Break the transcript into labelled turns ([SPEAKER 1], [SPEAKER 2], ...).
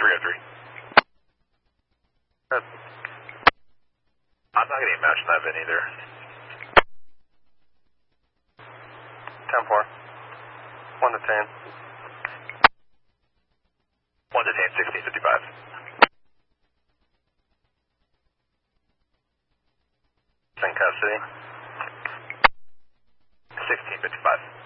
[SPEAKER 1] 303. I'm not getting matched in that VIN either.
[SPEAKER 2] 10-4. 1 to 10.
[SPEAKER 1] 1 to 10, 1655.
[SPEAKER 2] In custody.
[SPEAKER 1] 1655.